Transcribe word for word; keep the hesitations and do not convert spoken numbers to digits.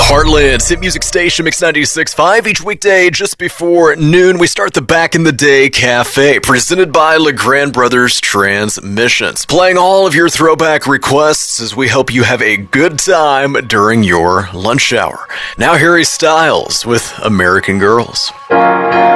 Heartland's hit music station, Mix ninety-six point five. Each weekday, just before noon, we start the Back in the Day Cafe, presented by LeGrand Brothers Transmissions. Playing all of your throwback requests as we hope you have a good time during your lunch hour. Now, Harry Styles with American Girls.